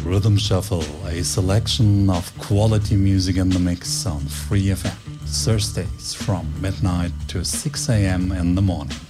Rhythm Shuffle, a selection of quality music in the mix on Free FM, Thursdays from midnight to 6 a.m. in the morning.